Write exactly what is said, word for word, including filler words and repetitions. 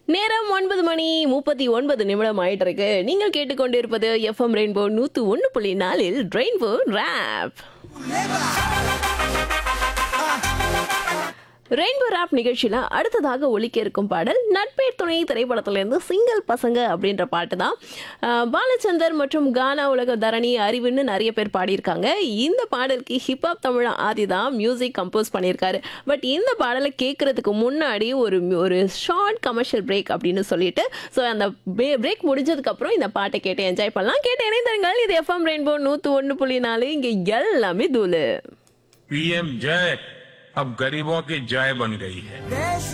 நேரம் ஒன்பது மணி முப்பத்தி ஒன்பது நிமிடம் ஆயிட்டு இருக்கு. நீங்கள் கேட்டுக்கொண்டிருப்பது எஃப்எம் ரெயின்போ நூத்து ஒன்னு புள்ளி நாலில் ரெயின்போ ராப். ரெயின்போ ராப் நிகழ்ச்சியில அடுத்ததாக ஒலிக்க இருக்கும் பாடல் நட்பே துணை திரைப்படத்திலிருந்து சிங்கிள் பசங்க அப்படின்ற பாட்டு தான். பாலச்சந்தர் மற்றும் கானா உலக தரணி அறிவுன்னு நிறைய பேர் பாடியிருக்காங்க. இந்த பாடலுக்கு ஹிப்ஹாப் தமிழ் ஆதி தான் மியூசிக் கம்போஸ் பண்ணியிருக்காரு. பட் இந்த பாடலை கேட்கறதுக்கு முன்னாடி ஒரு ஒரு ஷார்ட் கமர்ஷியல் பிரேக் அப்படின்னு சொல்லிட்டு ஸோ அந்த பிரேக் முடிஞ்சதுக்கு அப்புறம் இந்த பாட்டை கேட்டு என்ஜாய் பண்ணலாம். கேட்டு இணைந்தருங்கள். இது எஃப்எம் ரெயின்போ நூத்து ஒன்னு புள்ளி நாலு. இங்க எல்லாமே தூளு. पीएम जय अब गरीबों की जय बन गई है.